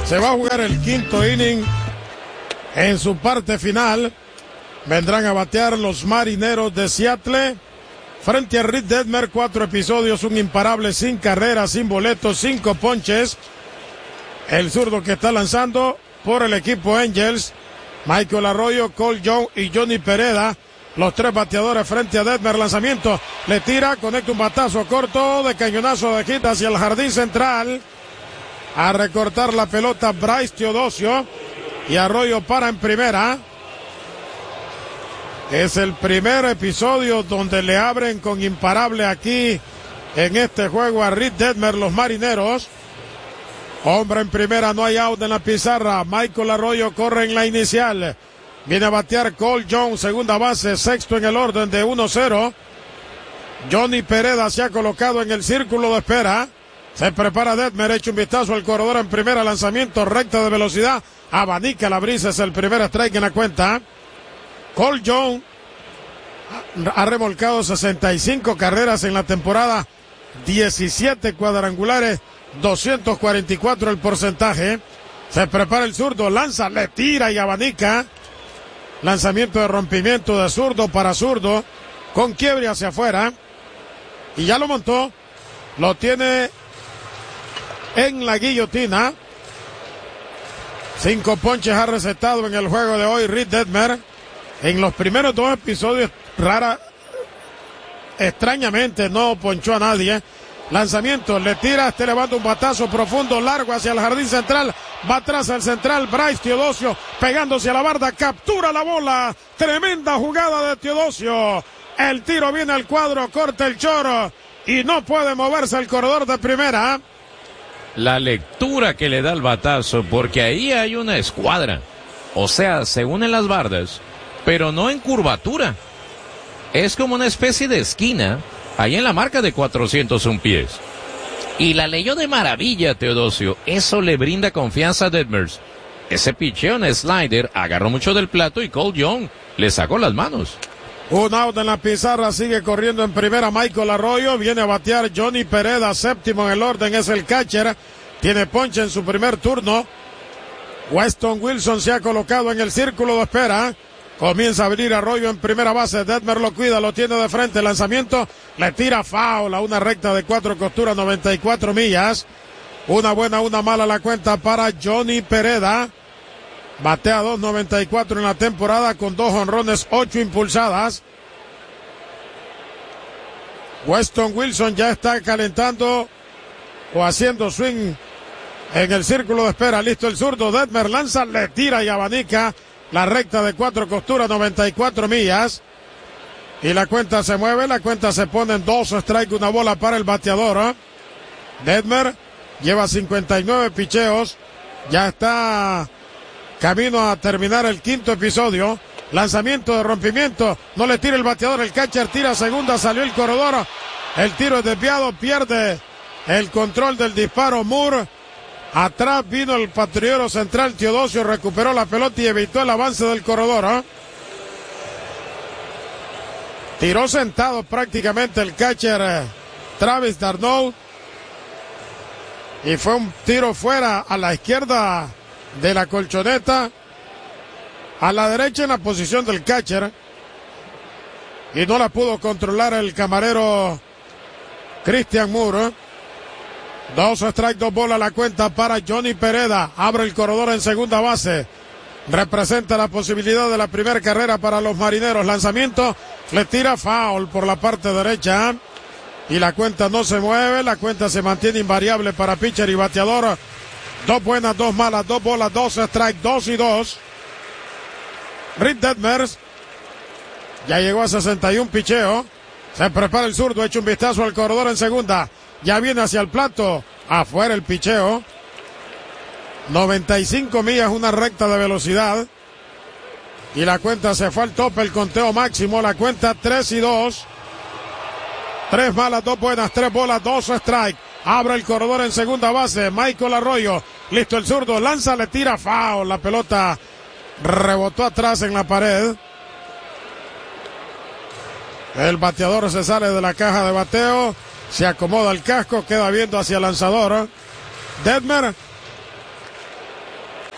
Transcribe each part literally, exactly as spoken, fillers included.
Se va a jugar el quinto inning. En su parte final vendrán a batear los Marineros de Seattle frente a Reed Detmer. Cuatro episodios, un imparable, sin carreras, sin boletos, cinco ponches. El zurdo que está lanzando por el equipo Angels, Michael Arroyo, Cole Young y Johnny Pereda. Los tres bateadores frente a Detmer. Lanzamiento, le tira, conecta un batazo corto de cañonazo de hit hacia el jardín central. A recortar la pelota Bryce Teodosio. Y Arroyo para en primera. Es el primer episodio donde le abren con imparable aquí en este juego a Reed Detmer, los Marineros. Hombre en primera, no hay out en la pizarra. Michael Arroyo corre en la inicial. Viene a batear Cole Young, segunda base, sexto en el orden de uno cero. Johnny Pereda se ha colocado en el círculo de espera. Se prepara Detmer, echa un vistazo al corredor en primera, lanzamiento recta de velocidad, abanica la brisa, es el primer strike en la cuenta. Cole Young ha remolcado sesenta y cinco carreras en la temporada, diecisiete cuadrangulares, doscientos cuarenta y cuatro el porcentaje. Se prepara el zurdo, lanza, le tira y abanica. Lanzamiento de rompimiento de zurdo para zurdo, con quiebre hacia afuera. Y ya lo montó, lo tiene en la guillotina. Cinco ponches ha recetado en el juego de hoy Reed Detmer. En los primeros dos episodios, rara, extrañamente no ponchó a nadie. Lanzamiento, le tira, este levanta un batazo profundo, largo hacia el jardín central. Va atrás al central, Bryce Teodosio, pegándose a la barda, captura la bola. Tremenda jugada de Teodosio. El tiro viene al cuadro, corta el choro y no puede moverse el corredor de primera. La lectura que le da el batazo, porque ahí hay una escuadra. O sea, se unen las bardas, pero no en curvatura. Es como una especie de esquina, ahí en la marca de cuatrocientos un pies. Y la leyó de maravilla Teodosio. Eso le brinda confianza a Detmer. Ese picheo en slider agarró mucho del plato y Cole Young le sacó las manos. Un out en la pizarra, sigue corriendo en primera Michael Arroyo, viene a batear Johnny Pereda, séptimo en el orden, es el catcher, tiene ponche en su primer turno. Weston Wilson se ha colocado en el círculo de espera, comienza a abrir Arroyo en primera base, Detmer lo cuida, lo tiene de frente, lanzamiento, le tira foul a una recta de cuatro costuras, noventa y cuatro millas, una buena, una mala la cuenta para Johnny Pereda. Batea dos noventa y cuatro en la temporada con dos jonrones, ocho impulsadas. Weston Wilson ya está calentando o haciendo swing en el círculo de espera. Listo el zurdo, Detmer lanza, le tira y abanica la recta de cuatro costuras, noventa y cuatro millas. Y la cuenta se mueve, la cuenta se pone en dos strike, una bola para el bateador. ¿eh? Detmer lleva cincuenta y nueve picheos, ya está camino a terminar el quinto episodio. Lanzamiento de rompimiento, no le tira el bateador, el catcher tira segunda, salió el corredor, el tiro es desviado, pierde el control del disparo Moore. Atrás vino el patrullero central Teodosio, recuperó la pelota y evitó el avance del corredor. ¿eh? Tiró sentado prácticamente el catcher eh, Travis d'Arnaud y fue un tiro fuera a la izquierda de la colchoneta, a la derecha en la posición del catcher, y no la pudo controlar el camarero Christian Moore. Dos strikes, dos bolas la cuenta para Johnny Pereda. Abre el corredor en segunda base. Representa la posibilidad de la primera carrera para los Marineros. Lanzamiento, le tira foul por la parte derecha. Y la cuenta no se mueve, la cuenta se mantiene invariable para pitcher y bateador. Dos buenas, dos malas, dos bolas, dos strikes, dos y dos. Reed Detmer ya llegó a sesenta y uno picheo. Se prepara el zurdo, echa un vistazo al corredor en segunda. Ya viene hacia el plato. Afuera el picheo. noventa y cinco millas, una recta de velocidad. Y la cuenta se fue al tope, el conteo máximo. La cuenta tres y dos. Tres malas, dos buenas, tres bolas, dos strikes. Abre el corredor en segunda base. Michael Arroyo. Listo el zurdo. Lanza, le tira foul. La pelota rebotó atrás en la pared. El bateador se sale de la caja de bateo. Se acomoda el casco. Queda viendo hacia el lanzador. Detmer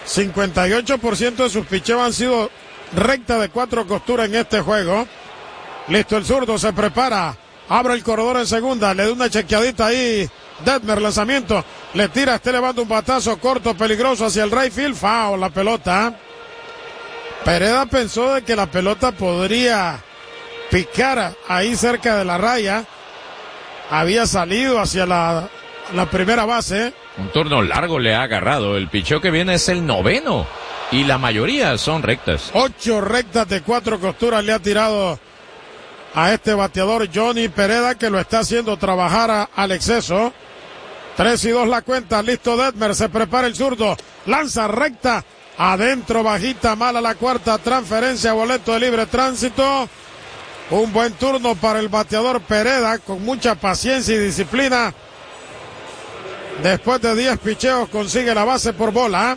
cincuenta y ocho por ciento de sus picheos han sido recta de cuatro costuras en este juego. Listo el zurdo, se prepara, abre el corredor en segunda, le da una chequeadita ahí, Detmer, lanzamiento, le tira, este levanta un batazo corto, peligroso hacia el right field, foul la pelota. Pereda pensó de que la pelota podría picar ahí cerca de la raya, había salido hacia la, la primera base. Un turno largo le ha agarrado, el picheo que viene es el noveno y la mayoría son rectas. Ocho rectas de cuatro costuras le ha tirado a este bateador Johnny Pereda, que lo está haciendo trabajar a, al exceso. Tres y dos la cuenta, listo Detmer, se prepara el zurdo, lanza recta, adentro bajita, mala la cuarta, transferencia, boleto de libre tránsito. Un buen turno para el bateador Pereda, con mucha paciencia y disciplina. Después de diez picheos consigue la base por bola.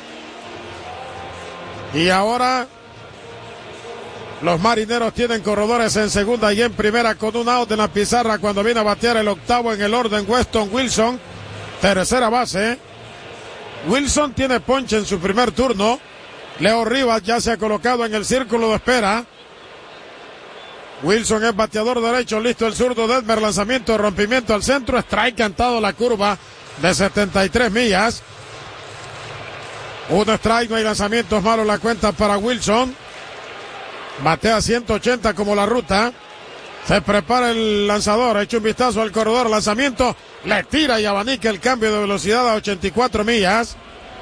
Y ahora los Marineros tienen corredores en segunda y en primera con un out en la pizarra cuando viene a batear el octavo en el orden Weston Wilson, tercera base. Wilson tiene ponche en su primer turno. Leo Rivas ya se ha colocado en el círculo de espera. Wilson es bateador derecho, listo el zurdo Detmer, lanzamiento, rompimiento al centro, strike cantado la curva de setenta y tres millas. Un strike, no hay lanzamientos malos, la cuenta para Wilson. Batea ciento ochenta como la ruta. Se prepara el lanzador, ha hecho un vistazo al corredor, lanzamiento, le tira y abanica el cambio de velocidad a ochenta y cuatro millas.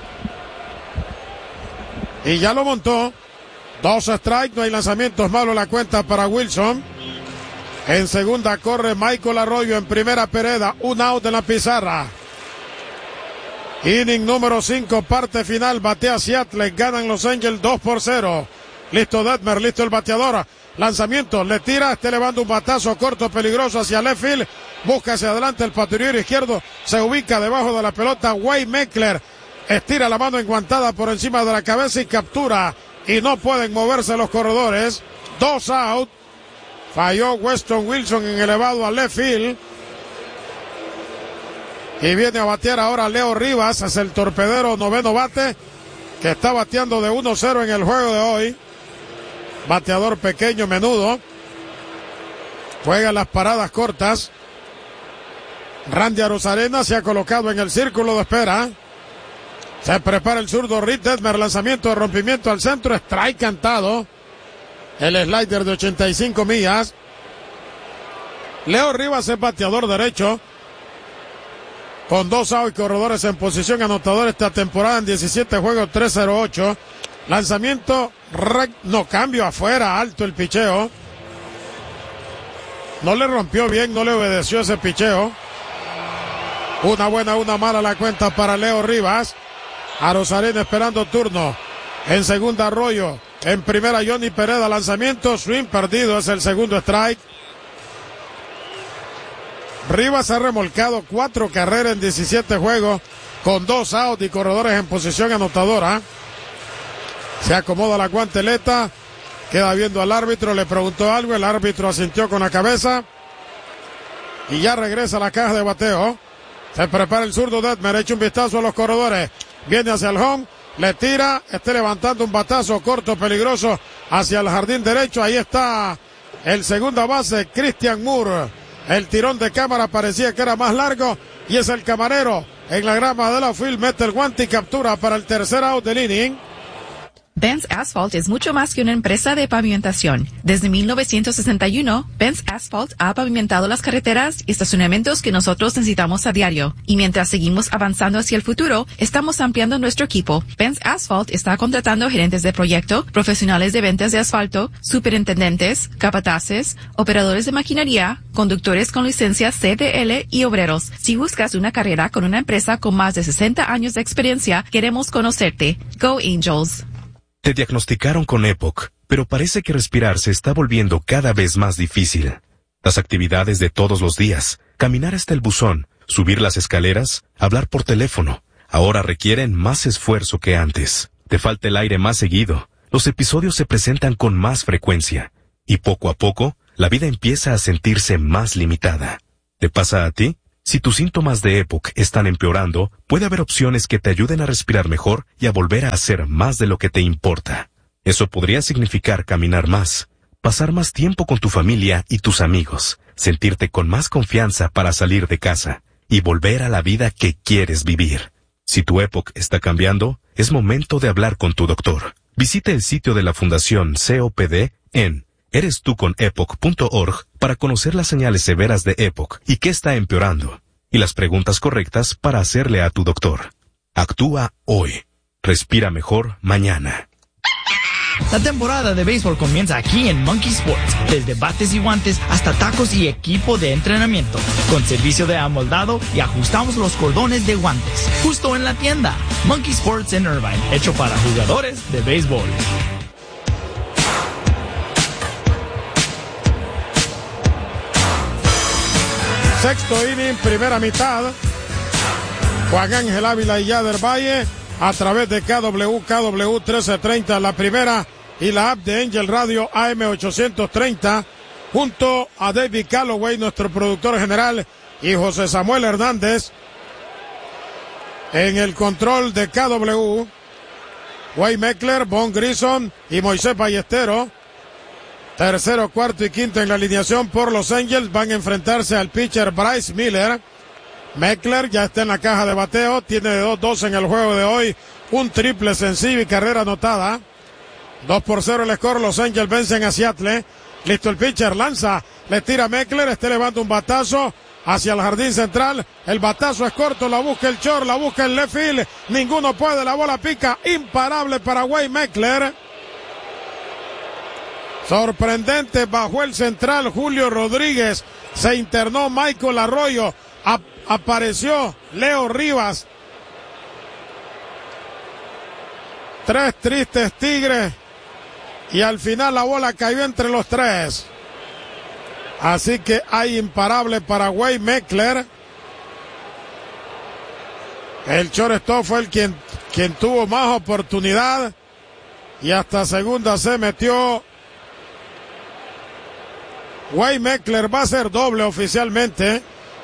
Y ya lo montó. Dos strikes, no hay lanzamientos malos, la cuenta para Wilson. En segunda corre Michael Arroyo, en primera Pereda, un out en la pizarra. Inning número cinco, parte final, batea Seattle, ganan Los Angels dos por cero. Listo Detmer, listo el bateador, lanzamiento, le tira, este levanta un batazo corto, peligroso hacia left field, busca hacia adelante el patrullero izquierdo, se ubica debajo de la pelota, Wade Meckler, estira la mano enguantada por encima de la cabeza y captura, y no pueden moverse los corredores. Dos out, falló Weston Wilson en elevado a left field, y viene a batear ahora Leo Rivas, es el torpedero noveno bate, que está bateando de uno cero en el juego de hoy. Bateador pequeño, menudo. Juega las paradas cortas. Randy Arozarena se ha colocado en el círculo de espera. Se prepara el zurdo Reed Detmer, lanzamiento de rompimiento al centro, strike cantado. El slider de ochenta y cinco millas. Leo Rivas es bateador derecho, con dos outs y corredores en posición anotadora esta temporada en diecisiete juegos, tres cero ocho. Lanzamiento, rec... no, cambio afuera, alto el picheo. No le rompió bien, no le obedeció ese picheo. Una buena, una mala la cuenta para Leo Rivas. Arozarena esperando turno. En segunda Arroyo. En primera Johnny Pereda, lanzamiento, swing perdido, es el segundo strike. Rivas ha remolcado cuatro carreras en diecisiete juegos, con dos outs y corredores en posición anotadora. Se acomoda la guanteleta, queda viendo al árbitro, le preguntó algo, el árbitro asintió con la cabeza y ya regresa a la caja de bateo. Se prepara el zurdo Detmer, echa un vistazo a los corredores, viene hacia el home, le tira, está levantando un batazo corto, peligroso hacia el jardín derecho. Ahí está el segunda base, Christian Moore. El tirón de cámara parecía que era más largo y es el camarero en la grama de la outfield, mete el guante y captura para el tercer out del inning. Benz Asphalt es mucho más que una empresa de pavimentación. Desde mil novecientos sesenta y uno, Benz Asphalt ha pavimentado las carreteras y estacionamientos que nosotros necesitamos a diario. Y mientras seguimos avanzando hacia el futuro, estamos ampliando nuestro equipo. Benz Asphalt está contratando gerentes de proyecto, profesionales de ventas de asfalto, superintendentes, capataces, operadores de maquinaria, conductores con licencia C D L y obreros. Si buscas una carrera con una empresa con más de sesenta años de experiencia, queremos conocerte. Go Angels. Te diagnosticaron con E P O C, pero parece que respirar se está volviendo cada vez más difícil. Las actividades de todos los días, caminar hasta el buzón, subir las escaleras, hablar por teléfono, ahora requieren más esfuerzo que antes. Te falta el aire más seguido, los episodios se presentan con más frecuencia, y poco a poco, la vida empieza a sentirse más limitada. ¿Te pasa a ti? Si tus síntomas de EPOC están empeorando, puede haber opciones que te ayuden a respirar mejor y a volver a hacer más de lo que te importa. Eso podría significar caminar más, pasar más tiempo con tu familia y tus amigos, sentirte con más confianza para salir de casa y volver a la vida que quieres vivir. Si tu EPOC está cambiando, es momento de hablar con tu doctor. Visite el sitio de la Fundación C O P D en eres tú con epoc punto org para conocer las señales severas de EPOC y qué está empeorando, y las preguntas correctas para hacerle a tu doctor. Actúa hoy. Respira mejor mañana. La temporada de béisbol comienza aquí en Monkey Sports. Desde bates y guantes hasta tacos y equipo de entrenamiento. Con servicio de amoldado y ajustamos los cordones de guantes. Justo en la tienda. Monkey Sports en Irvine. Hecho para jugadores de béisbol. Sexto inning, primera mitad. Juan Ángel Ávila y Yader Valle a través de K W K W trece treinta, la primera, y la app de Angel Radio A M ochocientos treinta, junto a David Calloway, nuestro productor general, y José Samuel Hernández. En el control de K W, Wade Meckler, Von Grison y Moisés Ballesteros. Tercero, cuarto y quinto en la alineación por los Angels van a enfrentarse al pitcher Bryce Miller. Meckler ya está en la caja de bateo, tiene de dos dos en el juego de hoy, un triple sencillo y carrera anotada. dos por cero el score, los Angels vencen a Seattle. Listo el pitcher, lanza, le tira a Meckler, este levanta un batazo hacia el jardín central, el batazo es corto, la busca el short, la busca el left field, ninguno puede, la bola pica, imparable para Wade Meckler. Sorprendente, bajó el central Julio Rodríguez, se internó Michael Arroyo, ap- apareció Leo Rivas. Tres tristes tigres y al final la bola cayó entre los tres. Así que hay imparable para Wade Meckler. El shortstop fue el quien, quien tuvo más oportunidad y hasta segunda se metió. Wade Meckler va a ser doble oficialmente.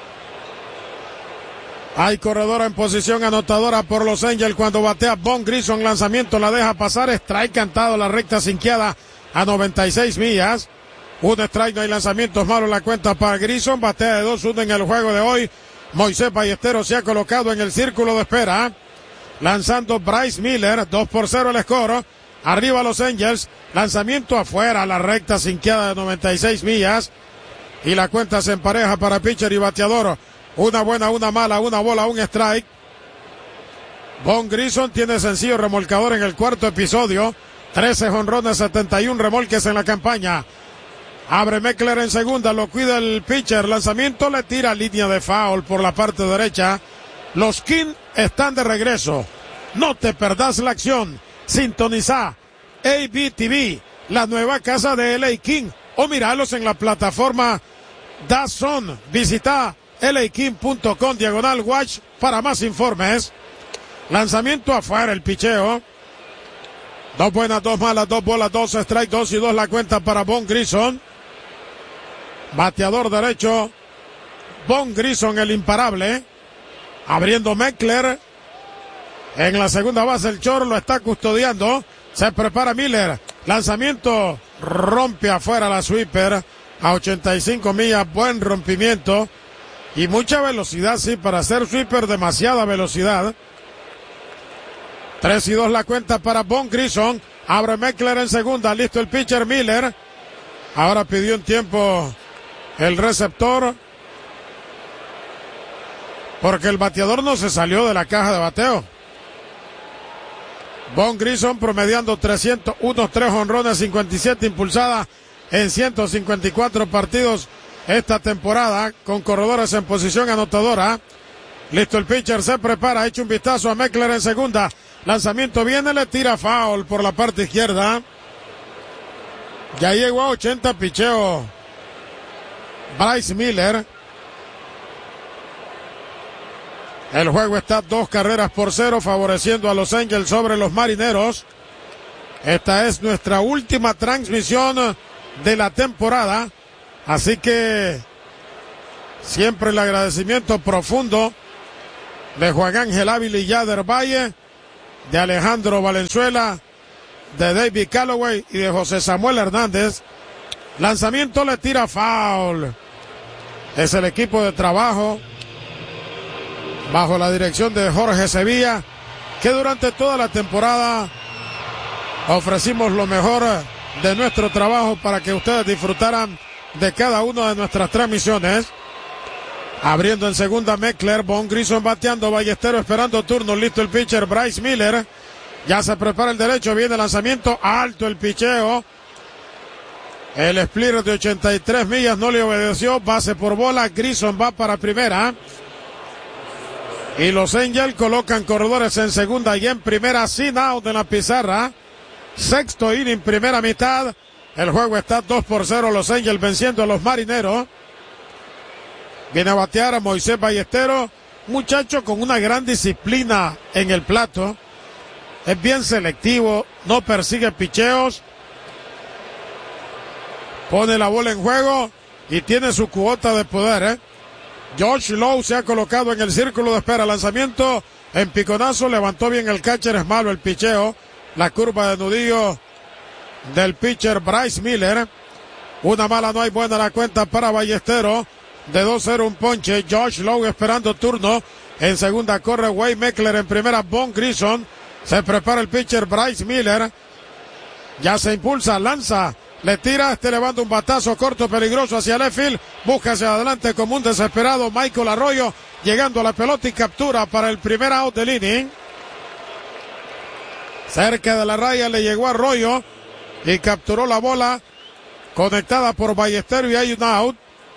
Hay corredora en posición anotadora por los Angels cuando batea Von Grison, lanzamiento la deja pasar, strike cantado, la recta sinqueada a noventa y seis millas. Un strike, no hay lanzamientos malos, la cuenta para Grison, batea de dos uno en el juego de hoy. Moisés Ballesteros se ha colocado en el círculo de espera. Lanzando Bryce Miller, dos por cero el score. Arriba los Angels, lanzamiento afuera, la recta sinqueada de noventa y seis millas. Y la cuenta se empareja para pitcher y bateador. Una buena, una mala, una bola, un strike. Von Grison tiene sencillo remolcador en el cuarto episodio. trece jonrones, setenta y uno remolques en la campaña. Abre Meckler en segunda, lo cuida el pitcher. Lanzamiento, le tira línea de foul por la parte derecha. Los Kings están de regreso. No te perdás la acción. Sintoniza A B T V, la nueva casa de L A King, o miralos en la plataforma DAZN. Visita L A King punto com diagonal watch para más informes. Lanzamiento afuera, el picheo. Dos buenas, dos malas, dos bolas, dos strike, dos y dos la cuenta para Von Grison. Bateador derecho, Von Grison, el imparable. Abriendo Meckler. En la segunda base el short lo está custodiando. Se prepara Miller. Lanzamiento rompe afuera la sweeper a ochenta y cinco millas. Buen rompimiento. Y mucha velocidad, sí, para hacer sweeper, demasiada velocidad. tres y dos la cuenta para Von Grison. Abre Meckler en segunda. Listo el pitcher Miller. Ahora pidió un tiempo el receptor, porque el bateador no se salió de la caja de bateo. Von Grison promediando trescientos uno, tres jonrones, cincuenta y siete impulsadas en ciento cincuenta y cuatro partidos esta temporada, con corredores en posición anotadora. Listo el pitcher, se prepara, ha hecho un vistazo a Meckler en segunda. Lanzamiento viene, le tira foul por la parte izquierda. Ya llegó a ochenta picheo Bryce Miller. El juego está dos carreras por cero, favoreciendo a los Angels sobre los Marineros. Esta es nuestra última transmisión de la temporada. Así que Siempre el agradecimiento profundo de Juan Ángel Ávila y Yader Valle, de Alejandro Valenzuela, de David Calloway y de José Samuel Hernández. Lanzamiento, le tira foul. Es el equipo de trabajo bajo la dirección de Jorge Sevilla, que durante toda la temporada ofrecimos lo mejor de nuestro trabajo para que ustedes disfrutaran de cada una de nuestras transmisiones. Abriendo en segunda Meckler, Von Grison bateando, Ballesteros esperando turno, listo el pitcher Bryce Miller. Ya se prepara el derecho, viene el lanzamiento, alto el picheo. El split de ochenta y tres millas no le obedeció, base por bola, Grison va para primera. Y los Angels colocan corredores en segunda y en primera, sin out en la pizarra. Sexto inning, primera mitad. El juego está dos por cero, los Angels venciendo a los Marineros. Viene a batear a Moisés Ballesteros, muchacho con una gran disciplina en el plato. Es bien selectivo, no persigue picheos. Pone la bola en juego y tiene su cuota de poder, ¿eh? Josh Lowe se ha colocado en el círculo de espera. Lanzamiento en piconazo, levantó bien el catcher, es malo el picheo. La curva de nudillo del pitcher Bryce Miller. Una mala, no hay buena la cuenta para Ballesteros. De dos cero un ponche. Josh Lowe esperando turno. En segunda corre Wade Meckler, en primera Von Grison. Se prepara el pitcher Bryce Miller. Ya se impulsa, lanza, le tira, este levanta un batazo corto, peligroso hacia left field. Busca hacia adelante como un desesperado Michael Arroyo, llegando a la pelota y captura para el primer out del inning. Cerca de la raya le llegó Arroyo y capturó la bola conectada por Ballesteros y hay un out.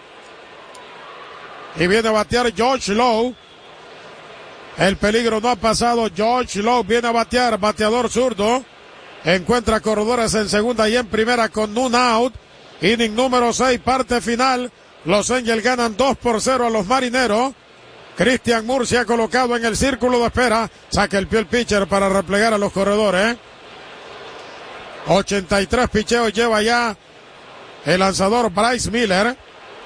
Y viene a batear Josh Lowe. El peligro no ha pasado. Josh Lowe viene a batear, bateador zurdo. Encuentra corredores en segunda y en primera con un out. Inning número seis, parte final. Los Angels ganan dos por cero a los Marineros. Christian Moore se ha colocado en el círculo de espera. Saca el pie el pitcher para replegar a los corredores. ochenta y tres picheos lleva ya el lanzador Bryce Miller.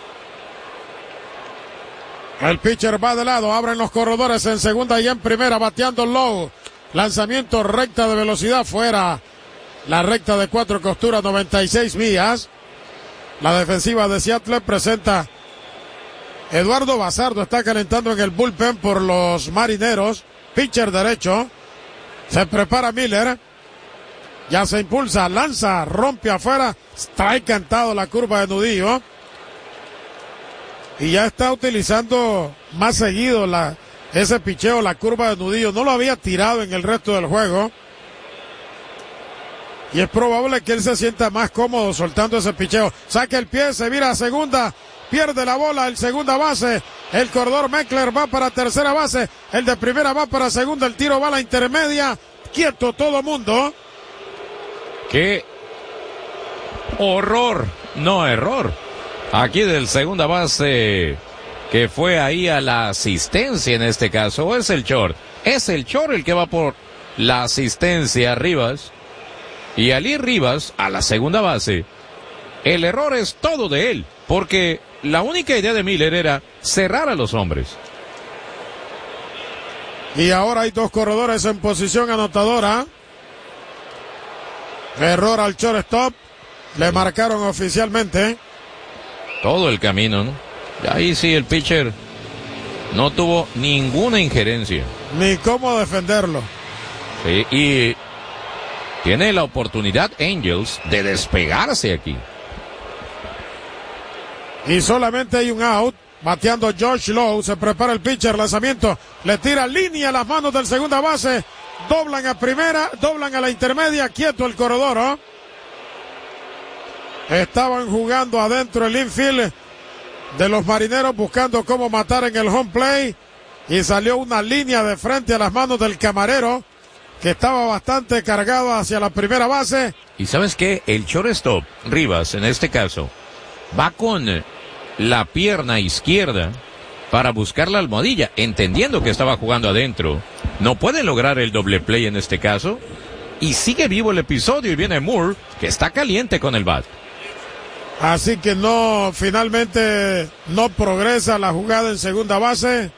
El pitcher va de lado, abren los corredores en segunda y en primera, bateando Lowe. Lanzamiento recta de velocidad fuera. La recta de cuatro costuras, noventa y seis millas. La defensiva de Seattle presenta Eduardo Bazardo, está calentando en el bullpen por los Marineros. Pitcher derecho. Se prepara Miller. Ya se impulsa, lanza, rompe afuera. Strike cantado la curva de nudillo. Y ya está utilizando más seguido la, ese picheo, la curva de nudillo. No lo había tirado en el resto del juego. Y es probable que él se sienta más cómodo soltando ese picheo. Saca el pie, se vira a segunda. Pierde la bola, el segunda base. El corredor Meckler va para tercera base. El de primera va para segunda. El tiro va a la intermedia. Quieto todo mundo. ¡Qué horror! No error. Aquí del segunda base, que fue ahí a la asistencia en este caso, o es el short. Es el short el que va por la asistencia a Rivas. Y al ir Rivas a la segunda base, el error es todo de él, porque la única idea de Miller era cerrar a los hombres. Y ahora hay dos corredores en posición anotadora. Error al shortstop. Le marcaron oficialmente. Todo el camino, ¿no? Ahí sí el pitcher no tuvo ninguna injerencia. Ni cómo defenderlo. Sí, y tiene la oportunidad Angels de despegarse aquí. Y solamente hay un out. Bateando Josh Lowe. Se prepara el pitcher. Lanzamiento. Le tira línea a las manos del segunda base. Doblan a primera. Doblan a la intermedia. Quieto el corredor, ¿no? Estaban jugando adentro el infield de los Marineros, buscando cómo matar en el home play. Y salió una línea de frente a las manos del camarero, que estaba bastante cargado hacia la primera base. Y ¿sabes qué? El shortstop, Rivas, en este caso, va con la pierna izquierda para buscar la almohadilla, entendiendo que estaba jugando adentro. No puede lograr el doble play en este caso. Y sigue vivo el episodio y viene Moore, que está caliente con el bat. Así que no, finalmente no progresa la jugada en segunda base.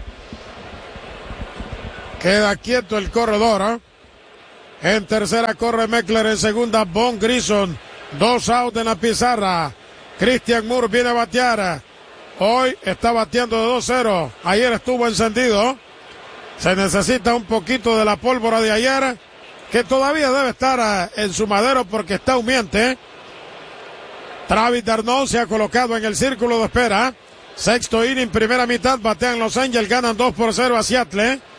Queda quieto el corredor. ¿eh? En tercera corre Meckler, en segunda Von Grison. Dos outs en la pizarra. Christian Moore viene a batear. Hoy está bateando de dos cero. Ayer estuvo encendido. Se necesita un poquito de la pólvora de ayer, que todavía debe estar en su madero porque está humeante. Travis d'Arnaud se ha colocado en el círculo de espera. Sexto inning, primera mitad, batean Los Angels, ganan dos por cero a Seattle.